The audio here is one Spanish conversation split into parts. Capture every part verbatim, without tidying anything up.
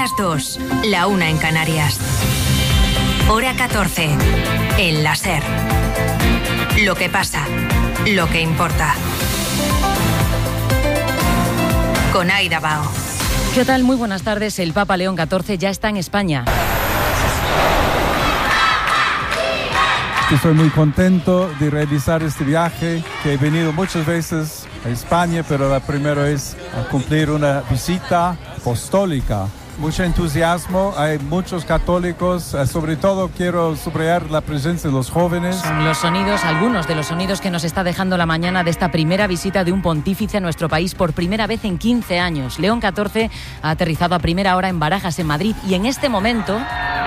las dos, la una en Canarias. Hora catorce, en la SER. Lo que pasa, lo que importa. Con Aida Bao. ¿Qué tal? Muy buenas tardes. El Papa León catorce ya está en España. Estoy muy contento de realizar este viaje, que he venido muchas veces a España, pero la primera vez a cumplir una visita apostólica. Mucho entusiasmo, hay muchos católicos, sobre todo quiero subrayar la presencia de los jóvenes. Son los sonidos, algunos de los sonidos que nos está dejando la mañana de esta primera visita de un pontífice a nuestro país por primera vez en quince años. León catorce ha aterrizado a primera hora en Barajas, en Madrid, y en este momento...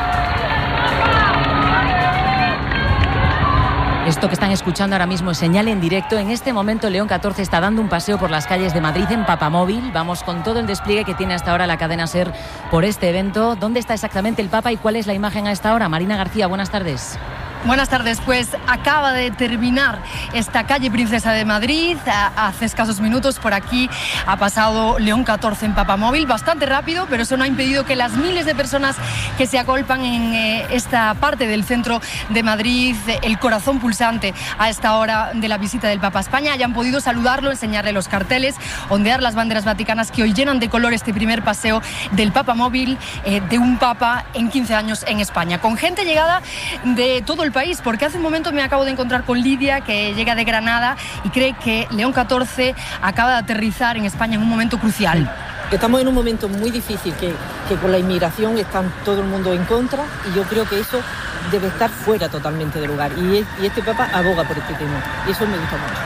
Esto que están escuchando ahora mismo es señal en directo. En este momento León catorce está dando un paseo por las calles de Madrid en Papamóvil. Vamos con todo el despliegue que tiene hasta ahora la cadena SER por este evento. ¿Dónde está exactamente el Papa y cuál es la imagen a esta hora? Marina García, buenas tardes. Buenas tardes, pues acaba de terminar esta calle Princesa de Madrid. Hace escasos minutos por aquí ha pasado León catorce en Papamóvil, bastante rápido, pero eso no ha impedido que las miles de personas que se agolpan en eh, esta parte del centro de Madrid, el corazón pulsante a esta hora de la visita del Papa a España, hayan podido saludarlo, enseñarle los carteles, ondear las banderas vaticanas que hoy llenan de color este primer paseo del Papamóvil, eh, de un Papa en quince años en España, con gente llegada de todo el país, porque hace un momento me acabo de encontrar con Lidia, que llega de Granada y cree que León catorce acaba de aterrizar en España en un momento crucial. Estamos en un momento muy difícil, que, que con la inmigración está todo el mundo en contra, y yo creo que eso debe estar fuera totalmente de lugar, y, y este Papa aboga por este tema, y eso me gusta mucho.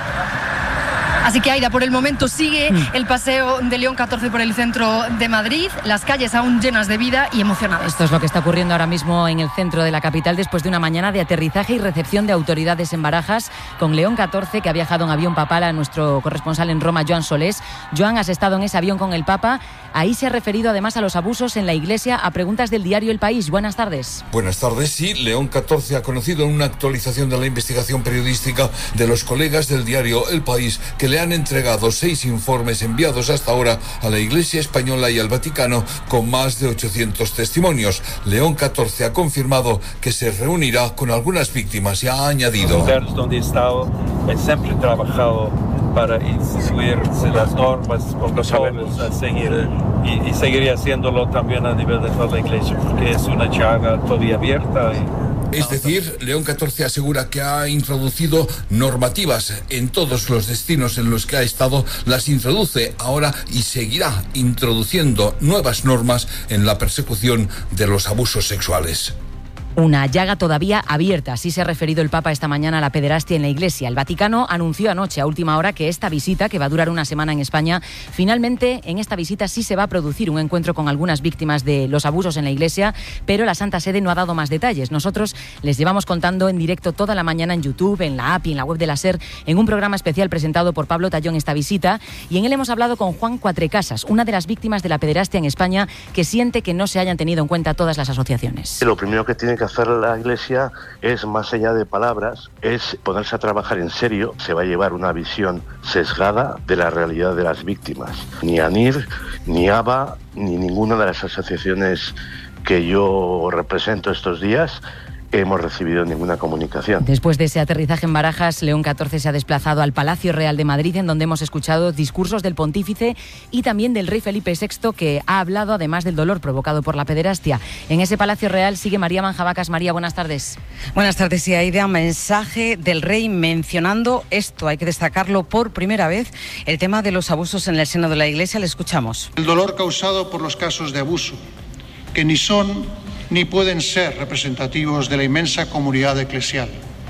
Así que, Aida, por el momento sigue el paseo de León catorce por el centro de Madrid, las calles aún llenas de vida y emocionadas. Esto es lo que está ocurriendo ahora mismo en el centro de la capital después de una mañana de aterrizaje y recepción de autoridades en Barajas, con León catorce, que ha viajado en avión papal, a nuestro corresponsal en Roma, Joan Solés. Joan, has estado en ese avión con el Papa. Ahí se ha referido además a los abusos en la Iglesia, a preguntas del diario El País. Buenas tardes. Buenas tardes. Sí, León catorce ha conocido una actualización de la investigación periodística de los colegas del diario El País, que le han entregado seis informes enviados hasta ahora a la Iglesia española y al Vaticano, con más de ochocientos testimonios. León catorce ha confirmado que se reunirá con algunas víctimas y ha añadido: los lugares donde he estado, he siempre trabajado para instituir las normas, protocolos a seguir, y, y seguiré haciéndolo también a nivel de toda la Iglesia, porque es una llaga todavía abierta. Y Es decir, León catorce asegura que ha introducido normativas en todos los destinos en los que ha estado, las introduce ahora y seguirá introduciendo nuevas normas en la persecución de los abusos sexuales. Una llaga todavía abierta, así se ha referido el Papa esta mañana a la pederastia en la Iglesia. El Vaticano anunció anoche a última hora que esta visita, que va a durar una semana en España, finalmente en esta visita sí se va a producir un encuentro con algunas víctimas de los abusos en la Iglesia, pero la Santa Sede no ha dado más detalles. Nosotros les llevamos contando en directo toda la mañana en YouTube, en la app y en la web de la SER, en un programa especial presentado por Pablo Tallón, esta visita, y en él hemos hablado con Juan Cuatrecasas, una de las víctimas de la pederastia en España, que siente que no se hayan tenido en cuenta todas las asociaciones. Lo primero que tiene que hacer la Iglesia es, más allá de palabras, es ponerse a trabajar en serio. Se va a llevar una visión sesgada de la realidad de las víctimas. Ni ANIR, ni ABA, ni ninguna de las asociaciones que yo represento estos días hemos recibido ninguna comunicación. Después de ese aterrizaje en Barajas, León catorce se ha desplazado al Palacio Real de Madrid, en donde hemos escuchado discursos del pontífice y también del rey Felipe sexto, que ha hablado además del dolor provocado por la pederastia. En ese Palacio Real sigue María Manjabacas. María, buenas tardes. Buenas tardes, y Aida. Mensaje del rey mencionando esto, hay que destacarlo por primera vez, el tema de los abusos en el seno de la Iglesia. Le escuchamos. El dolor causado por los casos de abuso, que ni son ni pueden ser representativos de la inmensa comunidad eclesial.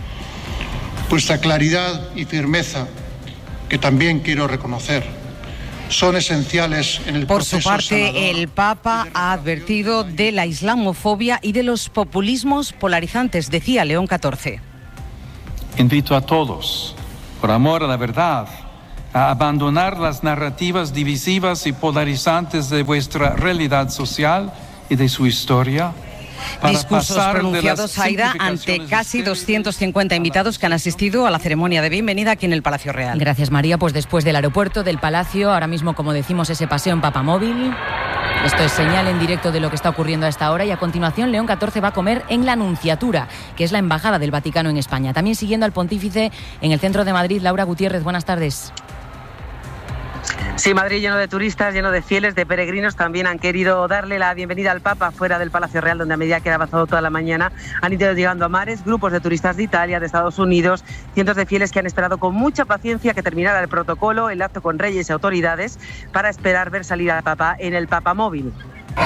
Vuestra claridad y firmeza, que también quiero reconocer, son esenciales en el proceso sanador. Por su parte, el Papa ha advertido de la islamofobia y de los populismos polarizantes, decía León catorce. Invito a todos, por amor a la verdad, a abandonar las narrativas divisivas y polarizantes de vuestra realidad social y de su historia. Discursos pronunciados, Aida, ante casi doscientos cincuenta invitados que han asistido a la ceremonia de bienvenida aquí en el Palacio Real. Gracias, María. Pues después del aeropuerto, del Palacio, ahora mismo, como decimos, ese paseo en Papamóvil. Esto es señal en directo de lo que está ocurriendo a esta hora y a continuación León catorce va a comer en la Nunciatura, que es la embajada del Vaticano en España. También siguiendo al pontífice en el centro de Madrid, Laura Gutiérrez, buenas tardes. Sí, Madrid lleno de turistas, lleno de fieles, de peregrinos. También han querido darle la bienvenida al Papa fuera del Palacio Real, donde a medida que ha avanzado toda la mañana han ido llegando a mares, grupos de turistas de Italia, de Estados Unidos, cientos de fieles que han esperado con mucha paciencia que terminara el protocolo, el acto con reyes y autoridades, para esperar ver salir al Papa en el Papamóvil.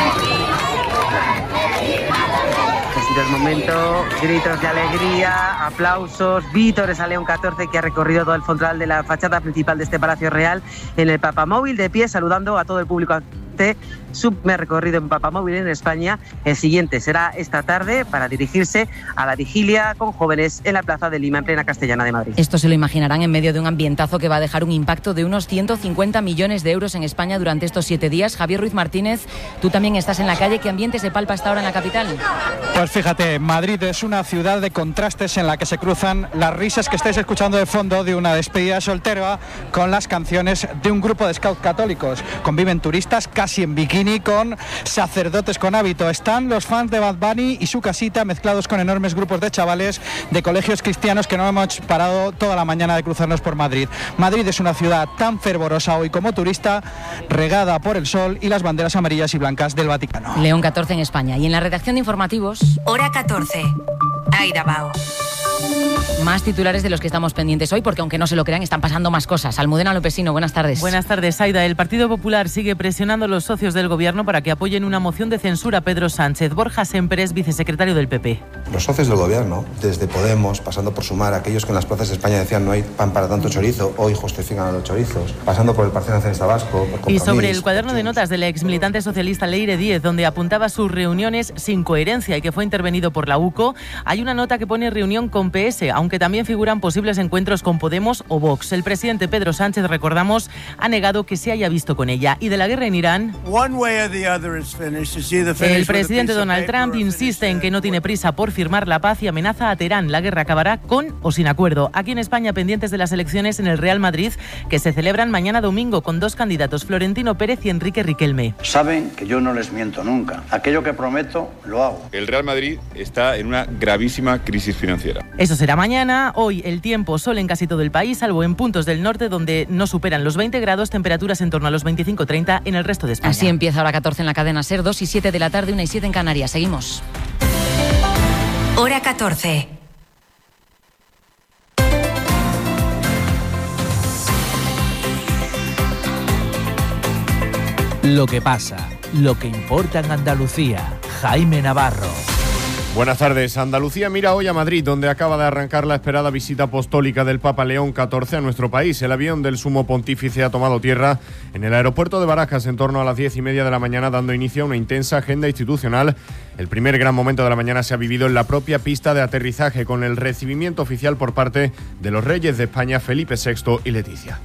En el momento, gritos de alegría, aplausos, vítores a León catorce, que ha recorrido todo el frontal de la fachada principal de este Palacio Real en el Papamóvil, de pie, saludando a todo el público. Su primer recorrido en Papamóvil en España. El siguiente será esta tarde para dirigirse a la vigilia con jóvenes en la Plaza de Lima, en plena Castellana de Madrid. Esto se lo imaginarán en medio de un ambientazo que va a dejar un impacto de unos ciento cincuenta millones de euros en España durante estos siete días. Javier Ruiz Martínez, tú también estás en la calle. ¿Qué ambiente se palpa hasta ahora en la capital? Pues fíjate, Madrid es una ciudad de contrastes en la que se cruzan las risas que estáis escuchando de fondo de una despedida soltera con las canciones de un grupo de scouts católicos. Conviven turistas casi en bikini con sacerdotes con hábito. Están los fans de Bad Bunny y su casita mezclados con enormes grupos de chavales de colegios cristianos que no hemos parado toda la mañana de cruzarnos por Madrid. Madrid es una ciudad tan fervorosa hoy como turista, regada por el sol y las banderas amarillas y blancas del Vaticano. León catorce en España. Y en la redacción de informativos, Hora catorce. Aida Bao. Más titulares de los que estamos pendientes hoy, porque aunque no se lo crean, están pasando más cosas. Almudena Lopesino, buenas tardes. Buenas tardes, Aida. El Partido Popular sigue presionando a los socios del Gobierno para que apoyen una moción de censura a Pedro Sánchez. Borja Semper es vicesecretario del P P. Los socios del Gobierno, desde Podemos, pasando por Sumar, aquellos que en las plazas de España decían no hay pan para tanto chorizo, hoy justifican a los chorizos, pasando por el Partido Nacionalista Vasco, por Y sobre el cuaderno de notas del ex militante socialista Leire Díez, donde apuntaba sus reuniones sin coherencia y que fue intervenido por la U C O, hay una nota que pone reunión con P S, aunque también figuran posibles encuentros con Podemos o Vox. El presidente Pedro Sánchez, recordamos, ha negado que se haya visto con ella. Y de la guerra en Irán, el presidente Donald Trump insiste en que no tiene prisa por firmar la paz y amenaza a Teherán. La guerra acabará con o sin acuerdo. Aquí en España, pendientes de las elecciones en el Real Madrid, que se celebran mañana domingo con dos candidatos, Florentino Pérez y Enrique Riquelme. Saben que yo no les miento nunca. Aquello que prometo, lo hago. El Real Madrid está en una gravísima crisis financiera. Eso será mañana. Hoy el tiempo, sol en casi todo el país, salvo en puntos del norte donde no superan los veinte grados, temperaturas en torno a los veinticinco treinta en el resto de España. Así empieza Hora catorce en la cadena SER, dos y siete de la tarde, una y siete en Canarias. Seguimos. Hora catorce. Lo que pasa, lo que importa en Andalucía. Jaime Navarro. Buenas tardes. Andalucía mira hoy a Madrid, donde acaba de arrancar la esperada visita apostólica del Papa León catorce a nuestro país. El avión del Sumo Pontífice ha tomado tierra en el aeropuerto de Barajas en torno a las diez y media de la mañana, dando inicio a una intensa agenda institucional. El primer gran momento de la mañana se ha vivido en la propia pista de aterrizaje, con el recibimiento oficial por parte de los reyes de España, Felipe sexto y Leticia.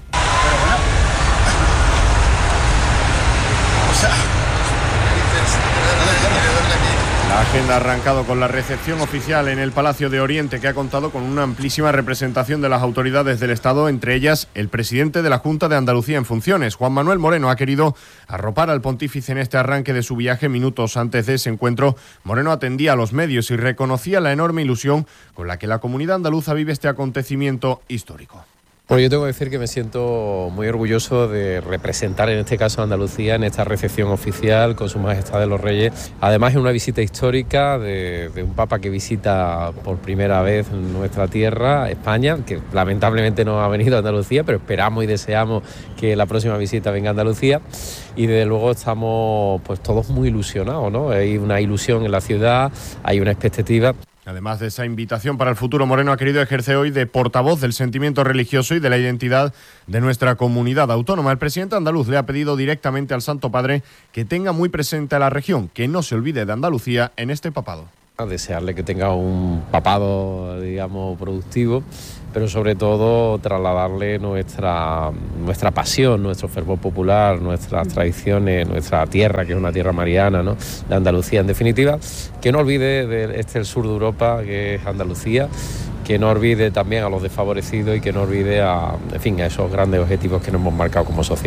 La agenda ha arrancado con la recepción oficial en el Palacio de Oriente, que ha contado con una amplísima representación de las autoridades del Estado, entre ellas el presidente de la Junta de Andalucía en funciones. Juan Manuel Moreno ha querido arropar al pontífice en este arranque de su viaje. Minutos antes de ese encuentro, Moreno atendía a los medios y reconocía la enorme ilusión con la que la comunidad andaluza vive este acontecimiento histórico. Bueno, yo tengo que decir que me siento muy orgulloso de representar en este caso a Andalucía en esta recepción oficial con Su Majestad de los Reyes. Además es una visita histórica de, de un Papa que visita por primera vez nuestra tierra, España, que lamentablemente no ha venido a Andalucía, pero esperamos y deseamos que la próxima visita venga a Andalucía. Y desde luego estamos pues todos muy ilusionados, ¿no? Hay una ilusión en la ciudad, hay una expectativa. Además de esa invitación para el futuro, Moreno ha querido ejercer hoy de portavoz del sentimiento religioso y de la identidad de nuestra comunidad autónoma. El presidente andaluz le ha pedido directamente al Santo Padre que tenga muy presente a la región, que no se olvide de Andalucía en este papado. Desearle que tenga un papado, digamos, productivo, pero sobre todo trasladarle nuestra, nuestra pasión, nuestro fervor popular, nuestras tradiciones, nuestra tierra, que es una tierra mariana, ¿no?, de Andalucía. En definitiva, que no olvide de este el sur de Europa, que es Andalucía, que no olvide también a los desfavorecidos y que no olvide a, en fin, a esos grandes objetivos que nos hemos marcado como sociedad.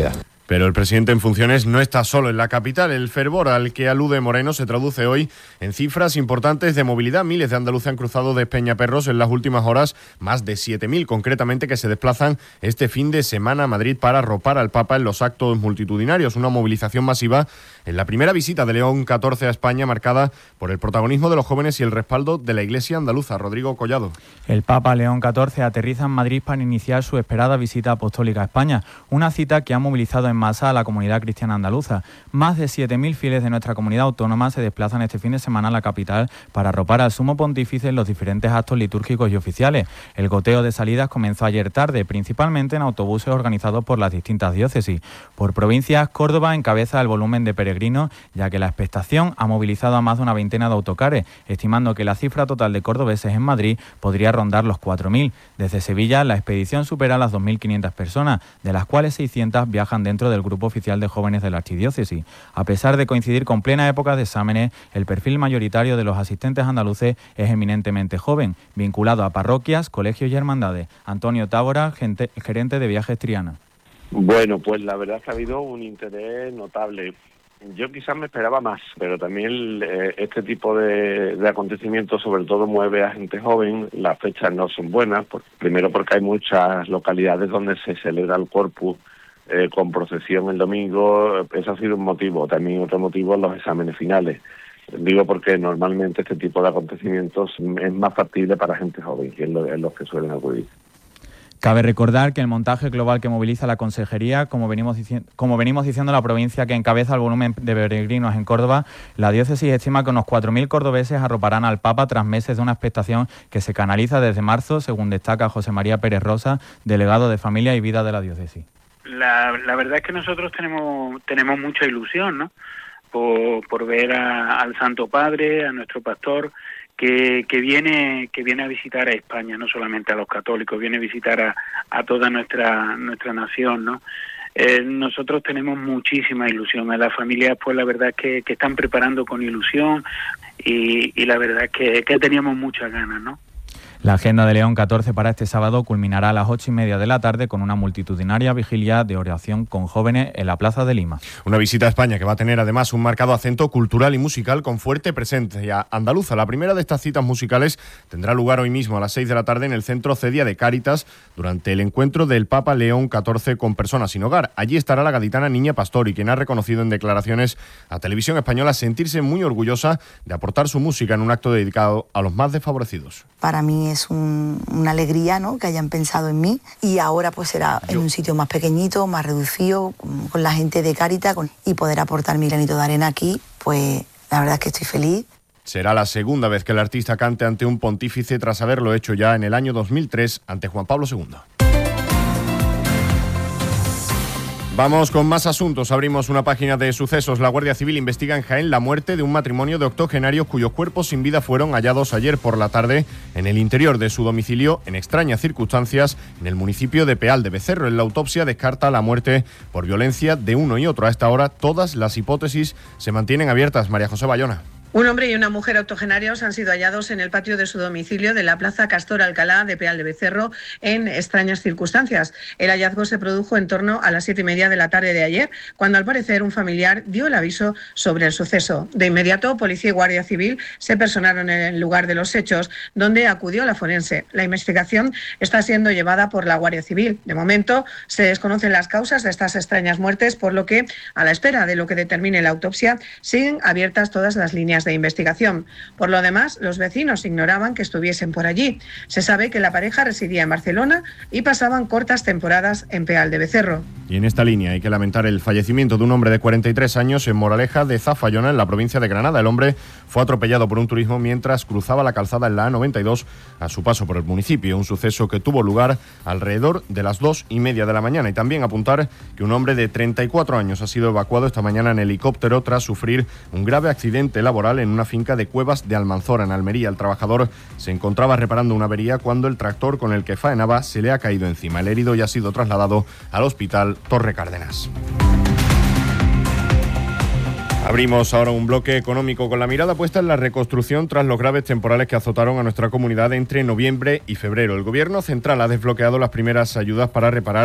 Pero el presidente en funciones no está solo en la capital. El fervor al que alude Moreno se traduce hoy en cifras importantes de movilidad. Miles de andaluces han cruzado de Peñaperros en las últimas horas, más de siete mil concretamente, que se desplazan este fin de semana a Madrid para arropar al Papa en los actos multitudinarios. Una movilización masiva en la primera visita de León catorce a España, marcada por el protagonismo de los jóvenes y el respaldo de la Iglesia andaluza. Rodrigo Collado. El Papa León catorce aterriza en Madrid para iniciar su esperada visita apostólica a España, una cita que ha movilizado en masa a la comunidad cristiana andaluza. Más de siete mil fieles de nuestra comunidad autónoma se desplazan este fin de semana a la capital para arropar al Sumo Pontífice en los diferentes actos litúrgicos y oficiales. El goteo de salidas comenzó ayer tarde, principalmente en autobuses organizados por las distintas diócesis. Por provincias, Córdoba encabeza el volumen de peregrinos, ya que la expectación ha movilizado a más de una veintena de autocares, estimando que la cifra total de cordobeses en Madrid podría rondar los cuatro mil. Desde Sevilla, la expedición supera las dos mil quinientas personas, de las cuales seiscientas viajan dentro del grupo oficial de jóvenes de la archidiócesis. A pesar de coincidir con plena época de exámenes, el perfil mayoritario de los asistentes andaluces es eminentemente joven, vinculado a parroquias, colegios y hermandades. Antonio Tábora, gente, gerente de Viajes Triana. Bueno, pues la verdad es que ha habido un interés notable. Yo quizás me esperaba más, pero también eh, este tipo de, de acontecimientos sobre todo mueve a gente joven. Las fechas no son buenas, por, primero porque hay muchas localidades donde se celebra el Corpus eh, con procesión el domingo. Eso ha sido un motivo. También otro motivo, los exámenes finales. Digo porque normalmente este tipo de acontecimientos es más factible para gente joven, que es lo, es los que suelen acudir. Cabe recordar que el montaje global que moviliza la Consejería, como venimos, dici- como venimos diciendo, la provincia que encabeza el volumen de peregrinos en Córdoba, la diócesis estima que unos cuatro mil cordobeses arroparán al Papa tras meses de una expectación que se canaliza desde marzo, según destaca José María Pérez Rosa, delegado de Familia y Vida de la diócesis. La, la verdad es que nosotros tenemos tenemos mucha ilusión, ¿no? Por, por ver a, al Santo Padre, a nuestro pastor, que, que viene que viene a visitar a España, no solamente a los católicos, viene a visitar a, a toda nuestra nuestra nación, ¿no? Eh, nosotros tenemos muchísima ilusión. En las familias, pues la verdad es que, que están preparando con ilusión y, y la verdad es que, que teníamos muchas ganas, ¿no? La agenda de León catorce para este sábado culminará a las ocho y media de la tarde con una multitudinaria vigilia de oración con jóvenes en la Plaza de Lima. Una visita a España que va a tener además un marcado acento cultural y musical con fuerte presencia andaluza. La primera de estas citas musicales tendrá lugar hoy mismo a las seis de la tarde en el Centro Cedia de Cáritas durante el encuentro del Papa León catorce con personas sin hogar. Allí estará la gaditana Niña Pastori, quien ha reconocido en declaraciones a Televisión Española sentirse muy orgullosa de aportar su música en un acto dedicado a los más desfavorecidos. Para mí es un, una alegría, ¿no?, que hayan pensado en mí, y ahora pues será en un sitio más pequeñito, más reducido, con, con la gente de Cáritas, con, y poder aportar mi granito de arena aquí, pues la verdad es que estoy feliz. Será la segunda vez que el artista cante ante un pontífice tras haberlo hecho ya en el año dos mil tres ante Juan Pablo segundo. Vamos con más asuntos. Abrimos una página de sucesos. La Guardia Civil investiga en Jaén la muerte de un matrimonio de octogenarios cuyos cuerpos sin vida fueron hallados ayer por la tarde en el interior de su domicilio en extrañas circunstancias en el municipio de Peal de Becerro. En la autopsia descarta la muerte por violencia de uno y otro. A esta hora todas las hipótesis se mantienen abiertas. María José Bayona. Un hombre y una mujer octogenarios han sido hallados en el patio de su domicilio de la Plaza Castor Alcalá de Peal de Becerro en extrañas circunstancias. El hallazgo se produjo en torno a las siete y media de la tarde de ayer, cuando al parecer un familiar dio el aviso sobre el suceso. De inmediato, policía y guardia civil se personaron en el lugar de los hechos, donde acudió la forense. La investigación está siendo llevada por la Guardia Civil. De momento, se desconocen las causas de estas extrañas muertes, por lo que, a la espera de lo que determine la autopsia, siguen abiertas todas las líneas de investigación. Por lo demás, los vecinos ignoraban que estuviesen por allí. Se sabe que la pareja residía en Barcelona y pasaban cortas temporadas en Peal de Becerro. Y en esta línea hay que lamentar el fallecimiento de un hombre de cuarenta y tres años en Moraleja de Zafayona, en la provincia de Granada. El hombre fue atropellado por un turismo mientras cruzaba la calzada en la A noventa y dos a su paso por el municipio. Un suceso que tuvo lugar alrededor de las dos y media de la mañana. Y también apuntar que un hombre de treinta y cuatro años ha sido evacuado esta mañana en helicóptero tras sufrir un grave accidente laboral en una finca de Cuevas de Almanzora, en Almería. El trabajador se encontraba reparando una avería cuando el tractor con el que faenaba se le ha caído encima. El herido ya ha sido trasladado al hospital Torre Cárdenas. Abrimos ahora un bloque económico con la mirada puesta en la reconstrucción tras los graves temporales que azotaron a nuestra comunidad entre noviembre y febrero. El Gobierno central ha desbloqueado las primeras ayudas para reparar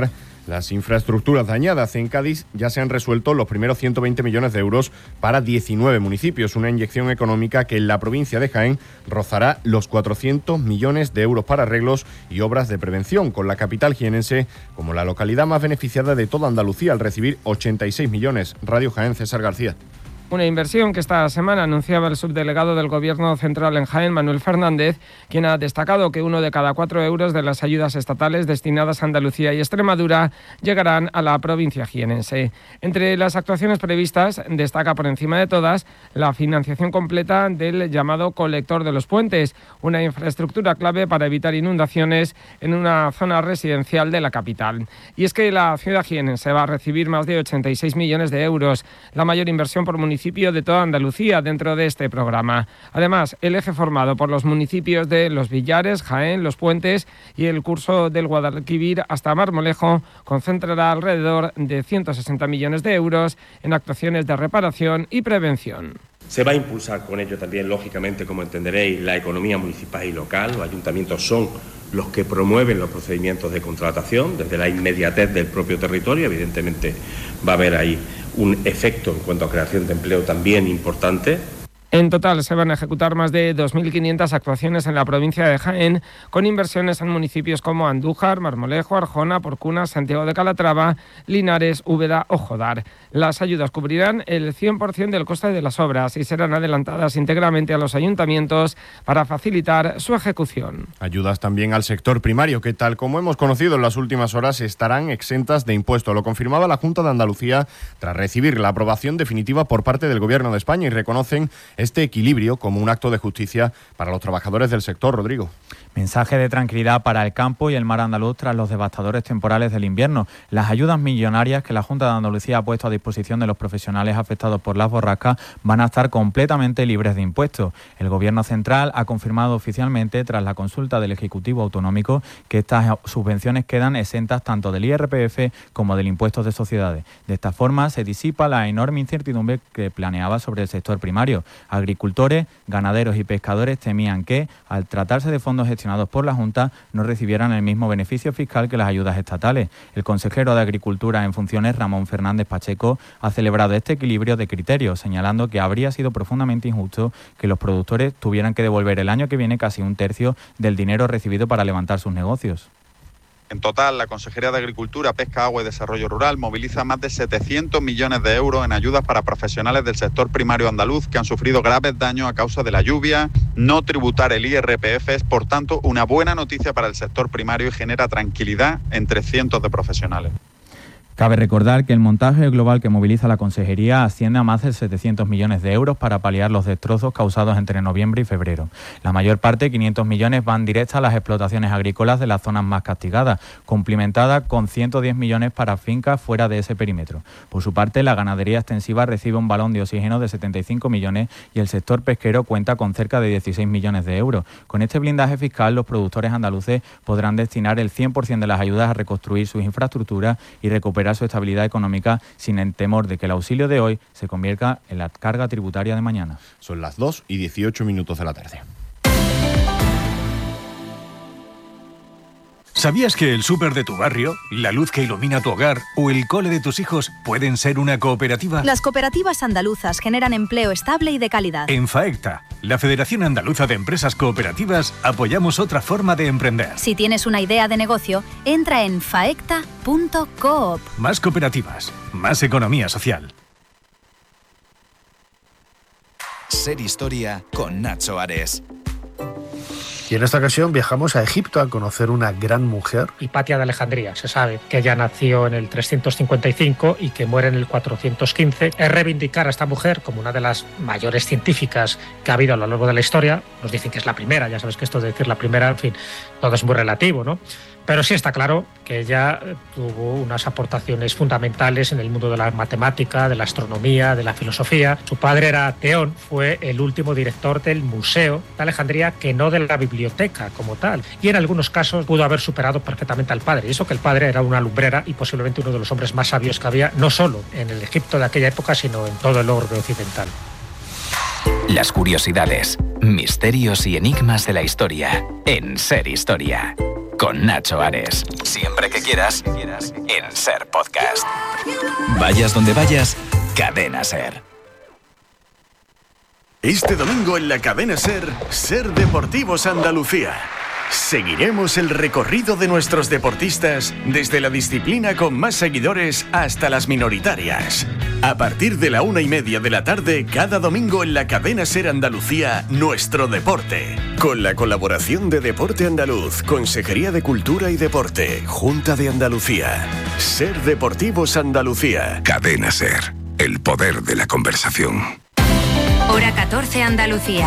las infraestructuras dañadas. En Cádiz ya se han resuelto los primeros ciento veinte millones de euros para diecinueve municipios, una inyección económica que en la provincia de Jaén rozará los cuatrocientos millones de euros para arreglos y obras de prevención, con la capital jienense como la localidad más beneficiada de toda Andalucía al recibir ochenta y seis millones. Radio Jaén, César García. Una inversión que esta semana anunciaba el subdelegado del Gobierno Central en Jaén, Manuel Fernández, quien ha destacado que uno de cada cuatro euros de las ayudas estatales destinadas a Andalucía y Extremadura llegarán a la provincia jienense. Entre las actuaciones previstas, destaca por encima de todas la financiación completa del llamado colector de los puentes, una infraestructura clave para evitar inundaciones en una zona residencial de la capital. Y es que la ciudad jienense va a recibir más de ochenta y seis millones de euros, la mayor inversión por municipio de toda Andalucía dentro de este programa. Además, el eje formado por los municipios de Los Villares, Jaén, Los Puentes y el curso del Guadalquivir hasta Marmolejo concentrará alrededor de ciento sesenta millones de euros en actuaciones de reparación y prevención. Se va a impulsar con ello también, lógicamente, como entenderéis, la economía municipal y local. Los ayuntamientos son los que promueven los procedimientos de contratación desde la inmediatez del propio territorio. Evidentemente va a haber ahí un efecto en cuanto a creación de empleo también importante. En total se van a ejecutar más de dos mil quinientas actuaciones en la provincia de Jaén, con inversiones en municipios como Andújar, Marmolejo, Arjona, Porcuna, Santiago de Calatrava, Linares, Úbeda o Jodar. Las ayudas cubrirán el cien por ciento del coste de las obras y serán adelantadas íntegramente a los ayuntamientos para facilitar su ejecución. Ayudas también al sector primario, que tal como hemos conocido en las últimas horas estarán exentas de impuesto. Lo confirmaba la Junta de Andalucía tras recibir la aprobación definitiva por parte del Gobierno de España y reconocen este equilibrio como un acto de justicia para los trabajadores del sector. Rodrigo. Mensaje de tranquilidad para el campo y el mar andaluz tras los devastadores temporales del invierno. Las ayudas millonarias que la Junta de Andalucía ha puesto a disposición de los profesionales afectados por las borrascas van a estar completamente libres de impuestos. El Gobierno central ha confirmado oficialmente, tras la consulta del Ejecutivo Autonómico, que estas subvenciones quedan exentas tanto del I R P F como del impuesto de sociedades. De esta forma se disipa la enorme incertidumbre que planeaba sobre el sector primario. Agricultores, ganaderos y pescadores temían que, al tratarse de fondos gestionados por la Junta, no recibieran el mismo beneficio fiscal que las ayudas estatales. El consejero de Agricultura en funciones, Ramón Fernández Pacheco, ha celebrado este equilibrio de criterios, señalando que habría sido profundamente injusto que los productores tuvieran que devolver el año que viene casi un tercio del dinero recibido para levantar sus negocios. En total, la Consejería de Agricultura, Pesca, Agua y Desarrollo Rural moviliza más de setecientos millones de euros en ayudas para profesionales del sector primario andaluz que han sufrido graves daños a causa de la lluvia. No tributar el I R P F es, por tanto, una buena noticia para el sector primario y genera tranquilidad entre cientos de profesionales. Cabe recordar que el montaje global que moviliza la Consejería asciende a más de setecientos millones de euros para paliar los destrozos causados entre noviembre y febrero. La mayor parte, quinientos millones, van directas a las explotaciones agrícolas de las zonas más castigadas, complementada con ciento diez millones para fincas fuera de ese perímetro. Por su parte, la ganadería extensiva recibe un balón de oxígeno de setenta y cinco millones y el sector pesquero cuenta con cerca de dieciséis millones de euros. Con este blindaje fiscal, los productores andaluces podrán destinar el cien por ciento de las ayudas a reconstruir sus infraestructuras y recuperar su estabilidad económica sin el temor de que el auxilio de hoy se convierta en la carga tributaria de mañana. Son las dos y dieciocho minutos de la tarde. ¿Sabías que el súper de tu barrio, la luz que ilumina tu hogar o el cole de tus hijos pueden ser una cooperativa? Las cooperativas andaluzas generan empleo estable y de calidad. En FAECTA, la Federación Andaluza de Empresas Cooperativas, apoyamos otra forma de emprender. Si tienes una idea de negocio, entra en faecta punto coop. Más cooperativas, más economía social. Ser Historia con Nacho Ares. Y en esta ocasión viajamos a Egipto a conocer una gran mujer. Hipatia de Alejandría. Se sabe que ella nació en el trescientos cincuenta y cinco y que muere en el cuatrocientos quince. Es reivindicar a esta mujer como una de las mayores científicas que ha habido a lo largo de la historia. Nos dicen que es la primera, ya sabes que esto de decir la primera, en fin, todo es muy relativo, ¿no? Pero sí está claro que ella tuvo unas aportaciones fundamentales en el mundo de la matemática, de la astronomía, de la filosofía. Su padre era Teón, fue el último director del Museo de Alejandría, que no de la biblioteca como tal. Y en algunos casos pudo haber superado perfectamente al padre. Y eso que el padre era una lumbrera y posiblemente uno de los hombres más sabios que había, no solo en el Egipto de aquella época, sino en todo el orbe occidental. Las curiosidades, misterios y enigmas de la historia en Ser Historia. con Nacho Ares. Siempre que quieras, en SER Podcast. Vayas donde vayas, Cadena SER. Este domingo en la cadena SER, SER Deportivos Andalucía. Seguiremos el recorrido de nuestros deportistas desde la disciplina con más seguidores hasta las minoritarias. A partir de la una y media de la tarde, cada domingo en la cadena SER Andalucía, Nuestro Deporte. Con la colaboración de Deporte Andaluz, Consejería de Cultura y Deporte, Junta de Andalucía. SER Deportivos Andalucía. Cadena SER, el poder de la conversación. Hora catorce, Andalucía.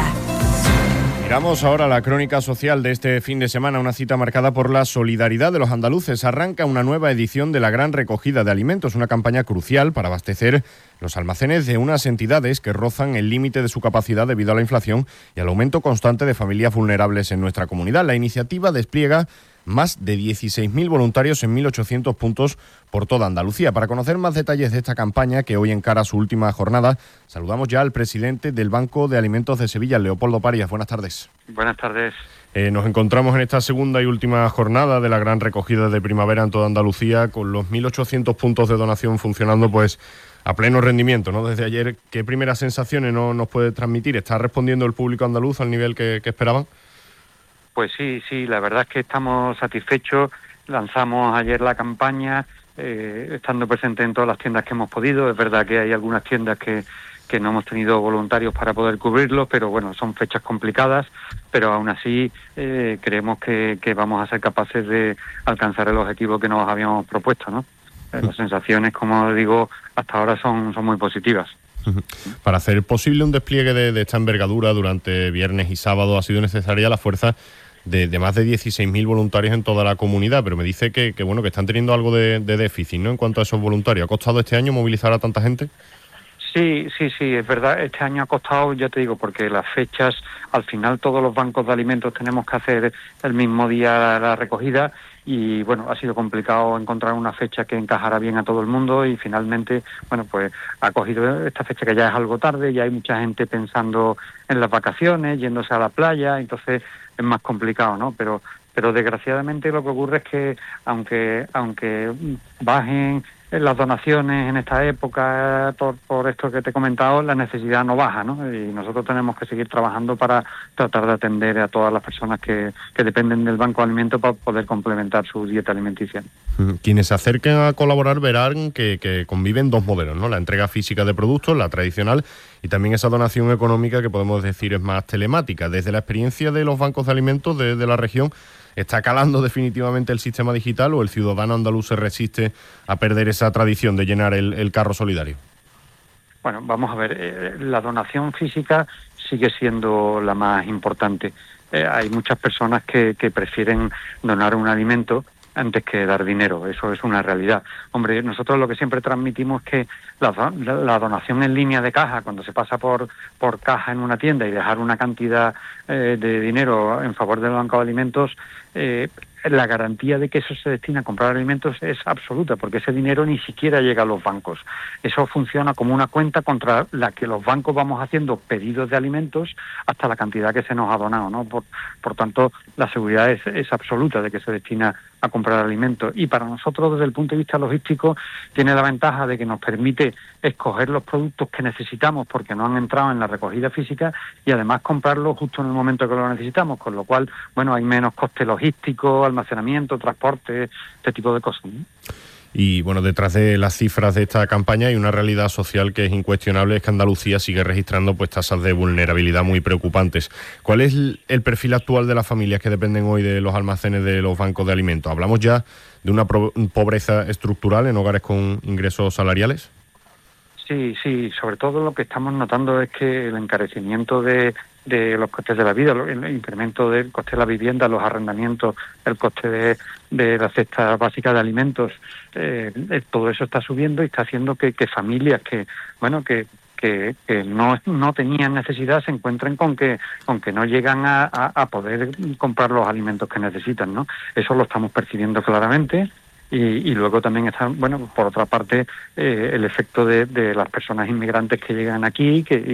Miramos ahora la crónica social de este fin de semana, una cita marcada por la solidaridad de los andaluces. Arranca una nueva edición de la Gran Recogida de Alimentos, una campaña crucial para abastecer los almacenes de unas entidades que rozan el límite de su capacidad debido a la inflación y al aumento constante de familias vulnerables en nuestra comunidad. La iniciativa despliega más de dieciséis mil voluntarios en mil ochocientos puntos por toda Andalucía. Para conocer más detalles de esta campaña, que hoy encara su última jornada, saludamos ya al presidente del Banco de Alimentos de Sevilla, Leopoldo Parias. Buenas tardes. Buenas tardes. Eh, nos encontramos en esta segunda y última jornada de la gran recogida de primavera en toda Andalucía, con los mil ochocientos puntos de donación funcionando pues a pleno rendimiento, ¿no? Desde ayer, ¿qué primeras sensaciones no, nos puede transmitir? ¿Está respondiendo el público andaluz al nivel que, que esperaban? Pues sí, sí, la verdad es que estamos satisfechos. Lanzamos ayer la campaña, eh, estando presente en todas las tiendas que hemos podido. Es verdad que hay algunas tiendas que, que no hemos tenido voluntarios para poder cubrirlos, pero bueno, son fechas complicadas, pero aún así eh, creemos que, que vamos a ser capaces de alcanzar el objetivo que nos habíamos propuesto, ¿no? Eh, las sensaciones, como digo, hasta ahora son, son muy positivas. Para hacer posible un despliegue de, de esta envergadura durante viernes y sábado ha sido necesaria la fuerza de, de más de dieciséis mil voluntarios en toda la comunidad, pero me dice que, que bueno que están teniendo algo de, de déficit, ¿no? En cuanto a esos voluntarios. ¿Ha costado este año movilizar a tanta gente? Sí, sí, sí, es verdad. Este año ha costado, ya te digo, porque las fechas, al final todos los bancos de alimentos tenemos que hacer el mismo día la recogida y, bueno, ha sido complicado encontrar una fecha que encajara bien a todo el mundo y finalmente, bueno, pues ha cogido esta fecha que ya es algo tarde, ya hay mucha gente pensando en las vacaciones, yéndose a la playa, entonces es más complicado, ¿no? Pero pero desgraciadamente lo que ocurre es que aunque aunque bajen las donaciones en esta época por, por esto que te he comentado, la necesidad no baja, ¿no? Y nosotros tenemos que seguir trabajando para tratar de atender a todas las personas que, que dependen del Banco de Alimentos para poder complementar su dieta alimenticia. Quienes se acerquen a colaborar verán que, que conviven dos modelos, ¿no? La entrega física de productos, la tradicional, y también esa donación económica que podemos decir es más telemática. Desde la experiencia de los bancos de alimentos de, de la región, ¿está calando definitivamente el sistema digital o el ciudadano andaluz se resiste a perder esa tradición de llenar el, el carro solidario? Bueno, vamos a ver, eh, la donación física sigue siendo la más importante. Eh, hay muchas personas que, que prefieren donar un alimento antes que dar dinero, eso es una realidad. Hombre, nosotros lo que siempre transmitimos es que la, la, la donación en línea de caja, cuando se pasa por por caja en una tienda y dejar una cantidad eh, de dinero en favor del Banco de Alimentos, eh, la garantía de que eso se destina a comprar alimentos es absoluta, porque ese dinero ni siquiera llega a los bancos. Eso funciona como una cuenta contra la que los bancos vamos haciendo pedidos de alimentos hasta la cantidad que se nos ha donado, ¿no? Por, por tanto, la seguridad es, es absoluta de que se destina a comprar alimentos. Y para nosotros, desde el punto de vista logístico, tiene la ventaja de que nos permite escoger los productos que necesitamos porque no han entrado en la recogida física y además comprarlos justo en el momento que lo necesitamos, con lo cual, bueno, hay menos coste logístico, almacenamiento, transporte, este tipo de cosas, ¿no? Y bueno, detrás de las cifras de esta campaña hay una realidad social que es incuestionable, es que Andalucía sigue registrando pues tasas de vulnerabilidad muy preocupantes. ¿Cuál es el perfil actual de las familias que dependen hoy de los almacenes de los bancos de alimentos? ¿Hablamos ya de una pobreza estructural en hogares con ingresos salariales? Sí, sí, sobre todo lo que estamos notando es que el encarecimiento de, de los costes de la vida, el incremento del coste de la vivienda, los arrendamientos, el coste de, de la cesta básica de alimentos, eh, todo eso está subiendo y está haciendo que, que familias que, bueno, que que, que no, no tenían necesidad se encuentren con que con que no llegan a, a, a poder comprar los alimentos que necesitan, ¿no? Eso lo estamos percibiendo claramente. Y, y luego también está, bueno, por otra parte, eh, el efecto de, de las personas inmigrantes que llegan aquí que,